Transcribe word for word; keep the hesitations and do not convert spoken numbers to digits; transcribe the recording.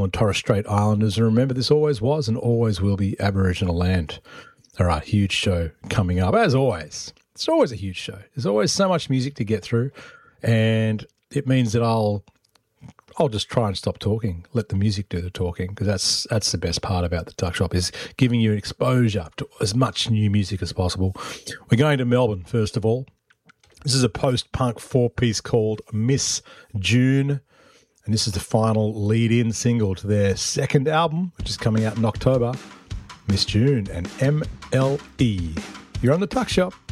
and Torres Strait Islanders. And remember, this always was and always will be Aboriginal land. All right, huge show coming up. As always, it's always a huge show. There's always so much music to get through, and it means that I'll I'll just try and stop talking, let the music do the talking, because that's that's the best part about the Tuck Shop, is giving you exposure to as much new music as possible. We're going to Melbourne, first of all. This is a post-punk four-piece called Miss June, and this is the final lead-in single to their second album, which is coming out in October, Miss June and M L E. You're on the Tuck Shop.